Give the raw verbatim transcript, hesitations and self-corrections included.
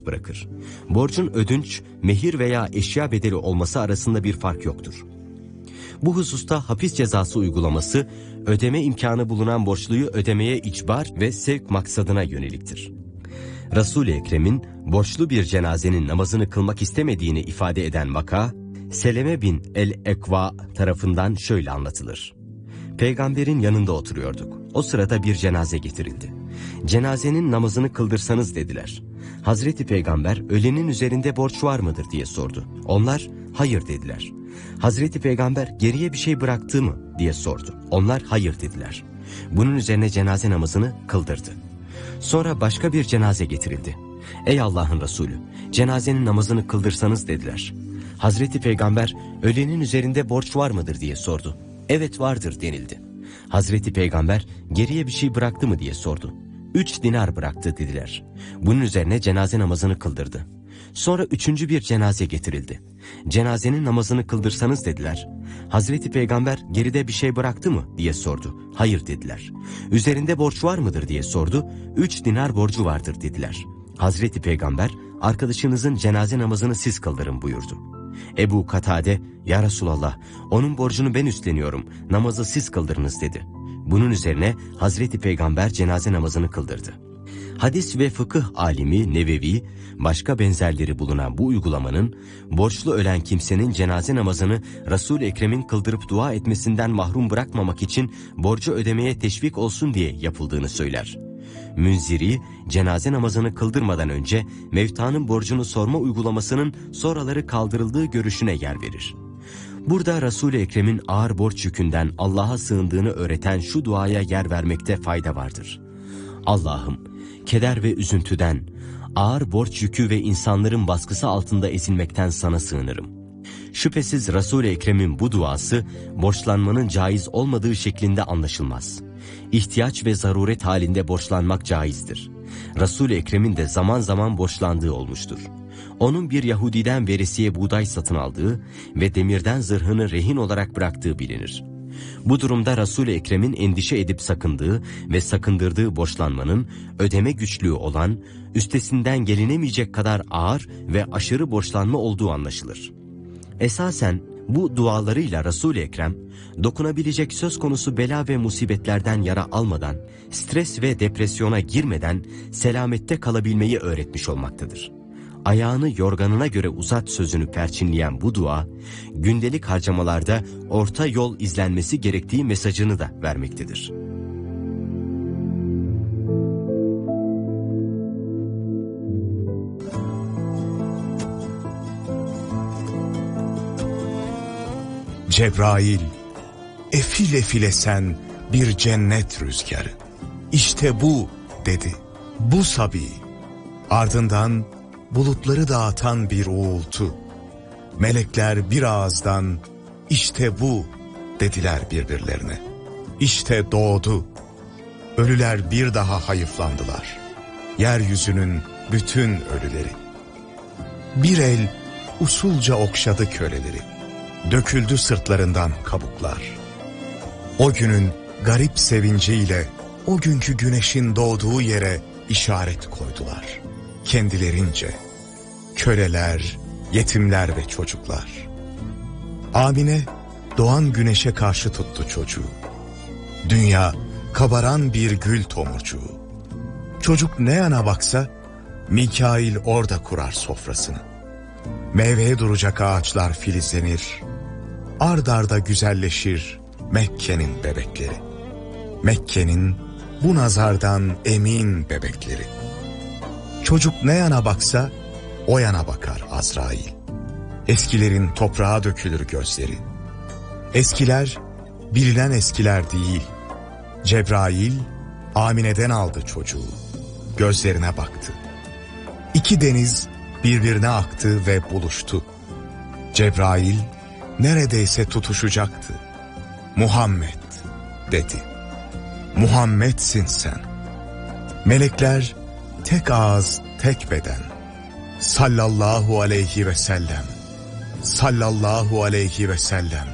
bırakır. Borcun ödünç, mehir veya eşya bedeli olması arasında bir fark yoktur. Bu hususta hapis cezası uygulaması, ödeme imkanı bulunan borçluyu ödemeye icbar ve sevk maksadına yöneliktir. Resul-i Ekrem'in borçlu bir cenazenin namazını kılmak istemediğini ifade eden vaka, Seleme bin el-Ekva tarafından şöyle anlatılır. Peygamberin yanında oturuyorduk. O sırada bir cenaze getirildi. Cenazenin namazını kıldırsanız dediler. Hazreti Peygamber ölenin üzerinde borç var mıdır diye sordu. Onlar hayır dediler. Hazreti Peygamber geriye bir şey bıraktı mı diye sordu. Onlar hayır dediler. Bunun üzerine cenaze namazını kıldırdı. Sonra başka bir cenaze getirildi. Ey Allah'ın Resulü, cenazenin namazını kıldırsanız dediler. Hazreti Peygamber ölenin üzerinde borç var mıdır diye sordu. Evet vardır denildi. Hazreti Peygamber geriye bir şey bıraktı mı diye sordu. Üç dinar bıraktı dediler. Bunun üzerine cenaze namazını kıldırdı. Sonra üçüncü bir cenaze getirildi. Cenazenin namazını kıldırsanız dediler. Hazreti Peygamber geride bir şey bıraktı mı diye sordu. Hayır dediler. Üzerinde borç var mıdır diye sordu. Üç dinar borcu vardır dediler. Hazreti Peygamber arkadaşınızın cenaze namazını siz kıldırın buyurdu. Ebu Katade, ya Resulallah, onun borcunu ben üstleniyorum, namazı siz kıldırınız dedi. Bunun üzerine Hazreti Peygamber cenaze namazını kıldırdı. Hadis ve fıkıh alimi Nevevi, başka benzerleri bulunan bu uygulamanın, borçlu ölen kimsenin cenaze namazını Resul-i Ekrem'in kıldırıp dua etmesinden mahrum bırakmamak için borcu ödemeye teşvik olsun diye yapıldığını söyler. Münziri, cenaze namazını kıldırmadan önce mevtanın borcunu sorma uygulamasının sonraları kaldırıldığı görüşüne yer verir. Burada Resul-i Ekrem'in ağır borç yükünden Allah'a sığındığını öğreten şu duaya yer vermekte fayda vardır. Allah'ım, keder ve üzüntüden, ağır borç yükü ve insanların baskısı altında ezilmekten sana sığınırım. Şüphesiz Resul-i Ekrem'in bu duası, borçlanmanın caiz olmadığı şeklinde anlaşılmaz. İhtiyaç ve zaruret halinde borçlanmak caizdir. Resul-i Ekrem'in de zaman zaman borçlandığı olmuştur. Onun bir Yahudiden veresiye buğday satın aldığı ve demirden zırhını rehin olarak bıraktığı bilinir. Bu durumda Resul-i Ekrem'in endişe edip sakındığı ve sakındırdığı borçlanmanın ödeme güçlüğü olan, üstesinden gelinemeyecek kadar ağır ve aşırı borçlanma olduğu anlaşılır. Esasen bu dualarıyla Resul-i Ekrem, dokunabilecek söz konusu bela ve musibetlerden yara almadan, stres ve depresyona girmeden selamette kalabilmeyi öğretmiş olmaktadır. Ayağını yorganına göre uzat sözünü perçinleyen bu dua, gündelik harcamalarda orta yol izlenmesi gerektiği mesajını da vermektedir. Cebrail, efil efil esen bir cennet rüzgarı. İşte bu dedi, bu sabi. Ardından bulutları dağıtan bir uğultu. Melekler bir ağızdan işte bu dediler birbirlerine. İşte doğdu. Ölüler bir daha hayıflandılar. Yeryüzünün bütün ölüleri. Bir el usulca okşadı köleleri. Döküldü sırtlarından kabuklar. O günün garip sevinciyle o günkü güneşin doğduğu yere işaret koydular. Kendilerince köleler, yetimler ve çocuklar. Amine doğan güneşe karşı tuttu çocuğu. Dünya kabaran bir gül tomurcuğu. Çocuk ne yana baksa Mikail orada kurar sofrasını. Meyveye duracak ağaçlar filizlenir. Ard arda güzelleşir Mekke'nin bebekleri. Mekke'nin bu nazardan emin bebekleri. Çocuk ne yana baksa o yana bakar Azrail. Eskilerin toprağa dökülür gözleri. Eskiler bilinen eskiler değil. Cebrail Amine'den aldı çocuğu. Gözlerine baktı. İki deniz birbirine aktı ve buluştu. Cebrail neredeyse tutuşacaktı. Muhammed dedi. Muhammed'sin sen. Melekler tek ağız tek beden. Sallallahu aleyhi ve sellem. Sallallahu aleyhi ve sellem.